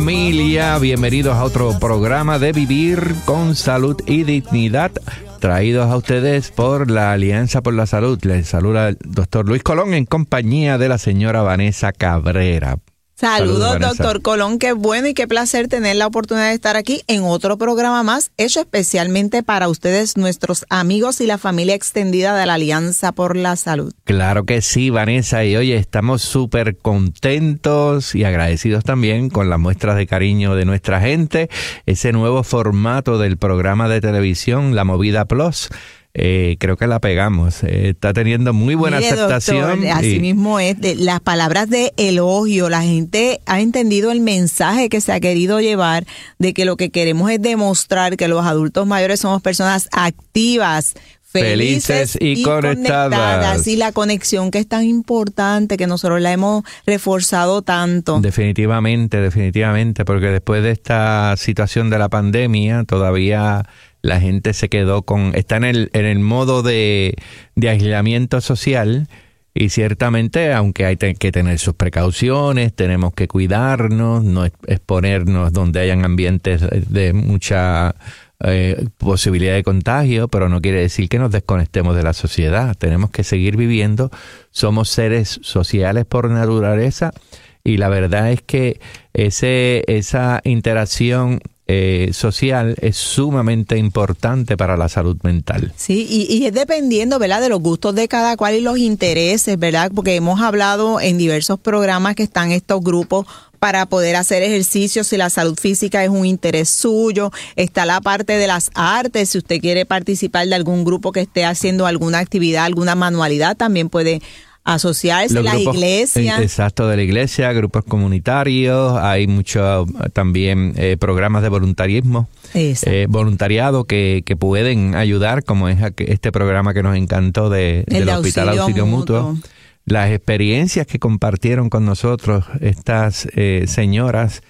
Familia, bienvenidos a otro programa de Vivir con Salud y Dignidad, traídos a ustedes por la Alianza por la Salud. Les saluda el doctor Luis Colón en compañía de la señora Vanessa Cabrera. Saludos, doctor Colón. Qué bueno y qué placer tener la oportunidad de estar aquí en otro programa más, hecho especialmente para ustedes, nuestros amigos y la familia extendida de la Alianza por la Salud. Claro que sí, Vanessa. Y oye, estamos súper contentos y agradecidos también con las muestras de cariño de nuestra gente. Ese nuevo formato del programa de televisión, La Movida Plus. Creo que la pegamos. Está teniendo muy buena aceptación. Doctor, así mismo es. Las palabras de elogio, la gente ha entendido el mensaje que se ha querido llevar de que lo que queremos es demostrar que los adultos mayores somos personas activas, felices y conectadas. Y la conexión que es tan importante, que nosotros la hemos reforzado tanto. Definitivamente, porque después de esta situación de la pandemia, todavía la gente se quedó está en el modo de aislamiento social, y ciertamente, aunque hay que tener sus precauciones, tenemos que cuidarnos, no exponernos donde hayan ambientes de mucha posibilidad de contagio, pero no quiere decir que nos desconectemos de la sociedad. Tenemos que seguir viviendo. Somos seres sociales por naturaleza, y la verdad es que esa interacción social es sumamente importante para la salud mental. Sí, y es dependiendo, ¿verdad?, de los gustos de cada cual y los intereses, ¿verdad? Porque hemos hablado en diversos programas que están estos grupos para poder hacer ejercicio, si la salud física es un interés suyo. Está la parte de las artes, si usted quiere participar de algún grupo que esté haciendo alguna actividad, alguna manualidad, también puede asociarse. Las iglesias. Exacto, de la iglesia, grupos comunitarios, hay muchos también programas de voluntarismo, voluntariado que pueden ayudar, como es este programa que nos encantó del Hospital Auxilio Mutuo. Las experiencias que compartieron con nosotros estas señoras,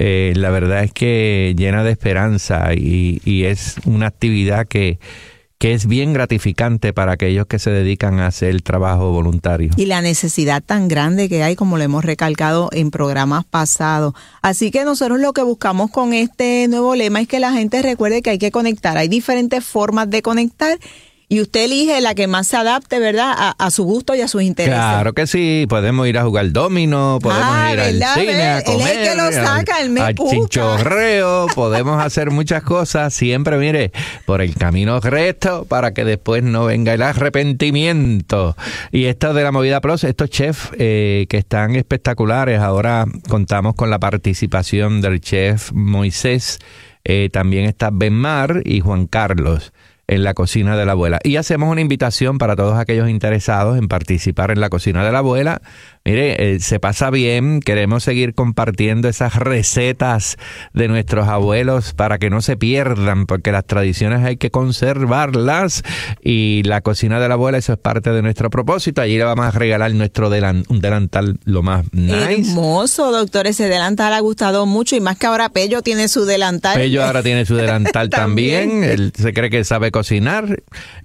la verdad es que llena de esperanza, y es una actividad que es bien gratificante para aquellos que se dedican a hacer trabajo voluntario. Y la necesidad tan grande que hay, como lo hemos recalcado en programas pasados. Así que nosotros lo que buscamos con este nuevo lema es que la gente recuerde que hay que conectar. Hay diferentes formas de conectar, y usted elige la que más se adapte, ¿verdad?, a su gusto y a sus intereses. Claro que sí, podemos ir a jugar dominó, podemos ir al cine, a comer, él es el que lo saca, al chinchorreo, podemos hacer muchas cosas, siempre, mire, por el camino recto, para que después no venga el arrepentimiento. Y esto de la Movida Plus, estos chefs que están espectaculares, ahora contamos con la participación del chef Moisés, también está Benmar y Juan Carlos en la cocina de la abuela. Y hacemos una invitación para todos aquellos interesados en participar en la cocina de la abuela. Mire, se pasa bien, queremos seguir compartiendo esas recetas de nuestros abuelos para que no se pierdan, porque las tradiciones hay que conservarlas, y la cocina de la abuela, eso es parte de nuestro propósito. Allí le vamos a regalar un delantal lo más nice. Hermoso, doctor, ese delantal ha gustado mucho, y más que ahora Pello tiene su delantal. Pello ahora tiene su delantal también. Él se cree que sabe cocinar,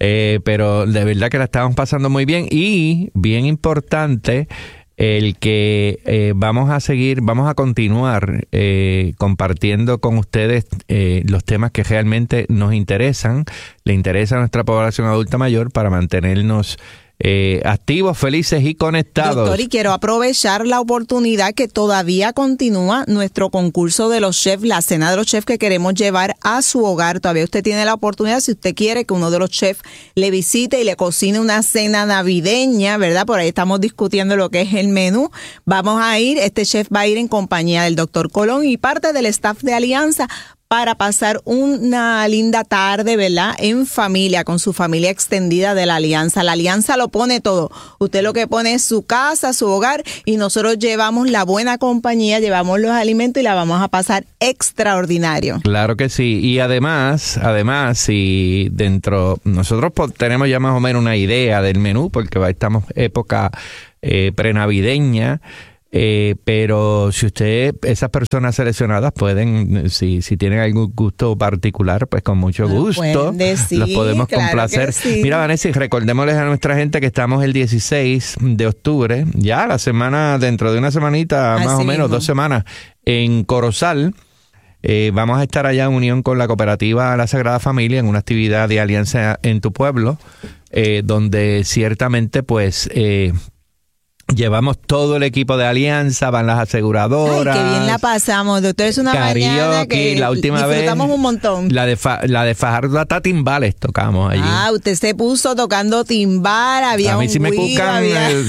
pero de verdad que la estamos pasando muy bien, y bien importante el que vamos a continuar compartiendo con ustedes los temas que realmente nos interesan, le interesa a nuestra población adulta mayor, para mantenernos activos, felices y conectados. Doctor, y quiero aprovechar la oportunidad que todavía continúa nuestro concurso de los chefs, la cena de los chefs que queremos llevar a su hogar. Todavía usted tiene la oportunidad, si usted quiere que uno de los chefs le visite y le cocine una cena navideña, ¿verdad? Por ahí estamos discutiendo lo que es el menú. Vamos a ir, este chef va a ir en compañía del doctor Colón y parte del staff de Alianza, para pasar una linda tarde, ¿verdad?, en familia, con su familia extendida de la Alianza. La Alianza lo pone todo. Usted lo que pone es su casa, su hogar, y nosotros llevamos la buena compañía, llevamos los alimentos y la vamos a pasar extraordinario. Claro que sí. Y además, si nosotros tenemos ya más o menos una idea del menú, porque estamos época prenavideña, Pero si esas personas seleccionadas pueden, si tienen algún gusto particular, pues con mucho gusto los podemos complacer. Sí. Mira, Vanessa, y recordémosles a nuestra gente que estamos el 16 de octubre, ya la semana, dentro de una semanita, más o menos, 2 semanas, en Corozal. Vamos a estar allá en unión con la cooperativa La Sagrada Familia en una actividad de alianza en tu pueblo, donde ciertamente pues llevamos todo el equipo de alianza, van las aseguradoras. Ay, qué bien la pasamos, doctor. Es una mañana que la última disfrutamos vez, un montón. La de Fajardo hasta timbales tocamos allí. Usted se puso tocando timbal, había a mí sí me cucan.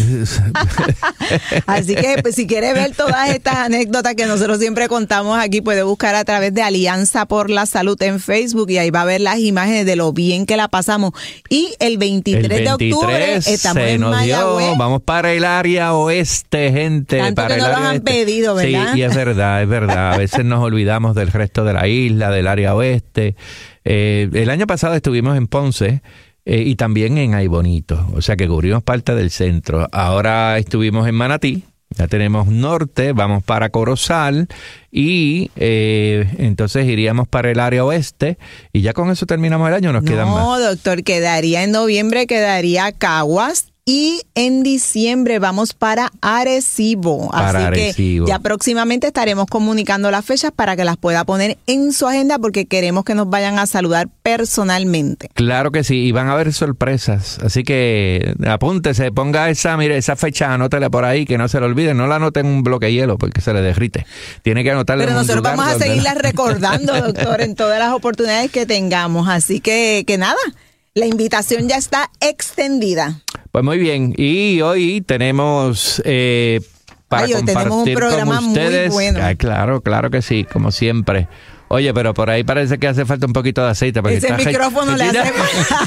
Así que pues, si quiere ver todas estas anécdotas que nosotros siempre contamos aquí, puede buscar a través de Alianza por la Salud en Facebook y ahí va a ver las imágenes de lo bien que la pasamos. Y el 23 de octubre estamos en Mayagüez. Vamos para el área oeste, gente. Tanto para que el no área los han oeste. pedido, ¿verdad? Sí, y es verdad. A veces nos olvidamos del resto de la isla, del área oeste. El año pasado estuvimos en Ponce y también en Aybonito, o sea que cubrimos parte del centro. Ahora estuvimos en Manatí, ya tenemos norte, vamos para Corozal y entonces iríamos para el área oeste y ya con eso terminamos el año, nos quedan más. No, doctor, quedaría en noviembre, quedaría Caguas. Y en diciembre vamos para Arecibo. Así que ya próximamente estaremos comunicando las fechas para que las pueda poner en su agenda porque queremos que nos vayan a saludar personalmente. Claro que sí, y van a haber sorpresas. Así que apúntese, ponga esa fecha, anótela por ahí, que no se le olvide. No la anote en un bloque de hielo porque se le derrite. Tiene que anotarla en un lugar. Pero nosotros vamos a seguirla recordando, doctor, en todas las oportunidades que tengamos. Así que nada, la invitación ya está extendida. Pues muy bien, y hoy tenemos para hoy compartir tenemos un programa con ustedes. Muy bueno. Claro que sí, como siempre. Oye, pero por ahí parece que hace falta un poquito de aceite. Porque ese micrófono le hace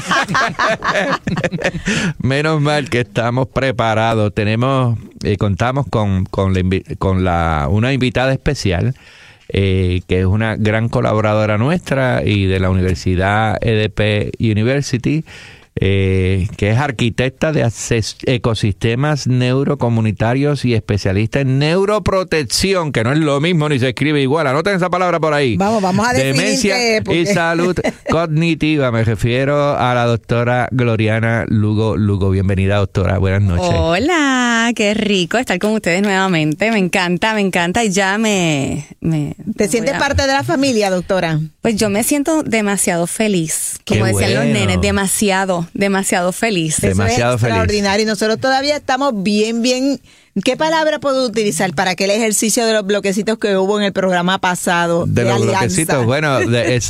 Menos mal que estamos preparados. Contamos con una invitada especial. Que es una gran colaboradora nuestra y de la Universidad EDP University, que es arquitecta de ecosistemas neurocomunitarios y especialista en neuroprotección, que no es lo mismo ni se escribe igual. Anoten esa palabra por ahí. Vamos a definir demencia y salud cognitiva. Me refiero a la doctora Gloriana Lugo. Bienvenida, doctora. Buenas noches. Hola, qué rico estar con ustedes nuevamente. Me encanta y ya ¿Te sientes parte de la familia, doctora? Pues yo me siento demasiado feliz. Como Qué decían bueno. los nenes, demasiado feliz. Demasiado Eso es extraordinario. Y nosotros todavía estamos bien. ¿Qué palabra puedo utilizar para aquel ejercicio de los bloquecitos que hubo en el programa pasado? De los Alianza? bloquecitos, bueno,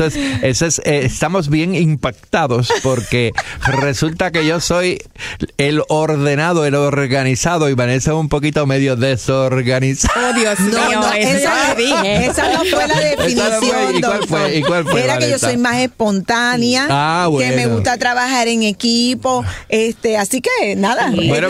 estamos bien impactados porque resulta que yo soy el ordenado, el organizado y Vanessa es un poquito medio desorganizado. Oh, Dios mío, esa no fue la definición, ¿Y cuál fue? Era Vanessa? que yo soy más espontánea, bueno. que me gusta trabajar en equipo, así que nada. Bueno,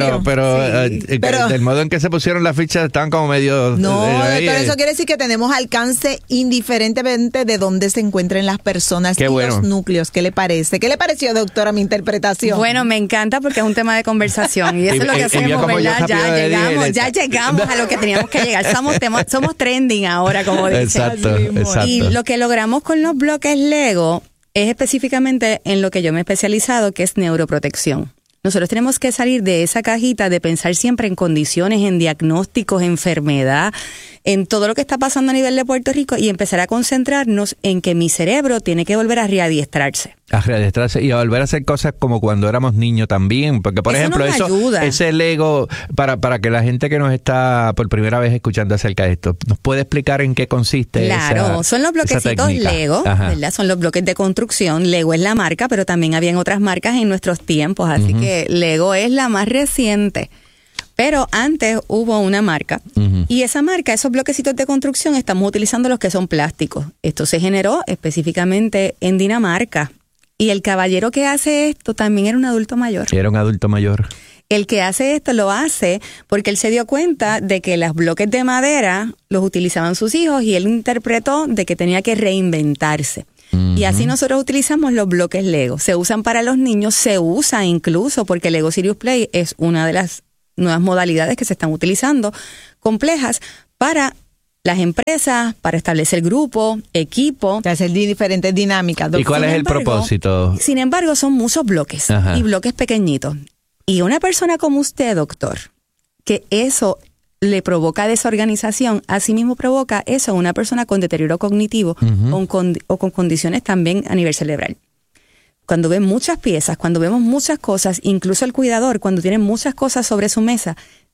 pero del modo en que se pusieron las fichas estaban como medio... No, doctor, eso quiere decir que tenemos alcance indiferentemente de dónde se encuentren las personas y los núcleos. ¿Qué le parece? ¿Qué le pareció, doctora, mi interpretación? Bueno, me encanta porque es un tema de conversación y eso es lo que hacemos, ¿verdad? Ya llegamos a lo que teníamos que llegar. Somos trending ahora, como dicen. Exacto. Y lo que logramos con los bloques Lego es específicamente en lo que yo me he especializado, que es neuroprotección. Nosotros tenemos que salir de esa cajita de pensar siempre en condiciones, en diagnósticos, enfermedad, en todo lo que está pasando a nivel de Puerto Rico y empezar a concentrarnos en que mi cerebro tiene que volver a readiestrarse. A readiestrarse y a volver a hacer cosas como cuando éramos niños también. Porque, por ejemplo, ese Lego, para que la gente que nos está por primera vez escuchando acerca de esto, ¿nos puede explicar en qué consiste Claro, son los bloquecitos Lego, ¿verdad? Son los bloques de construcción. Lego es la marca, pero también habían otras marcas en nuestros tiempos, así que Lego es la más reciente. Pero antes hubo una marca y esa marca, esos bloquecitos de construcción, estamos utilizando los que son plásticos. Esto se generó específicamente en Dinamarca. Y el caballero que hace esto también era un adulto mayor. Era un adulto mayor. El que hace esto lo hace porque él se dio cuenta de que los bloques de madera los utilizaban sus hijos y él interpretó de que tenía que reinventarse. Y así nosotros utilizamos los bloques Lego. Se usan para los niños, se usa incluso porque Lego Serious Play es una de las nuevas modalidades que se están utilizando, complejas, para las empresas, para establecer grupo, equipo. Para hacer diferentes dinámicas. ¿Y cuál es el propósito? Sin embargo, son muchos bloques y bloques pequeñitos. Y una persona como usted, doctor, que eso le provoca desorganización, asimismo provoca eso a una persona con deterioro cognitivo o con condiciones también a nivel cerebral. Cuando ven muchas piezas, cuando vemos muchas cosas, incluso el cuidador, cuando tiene muchas cosas sobre su mesa,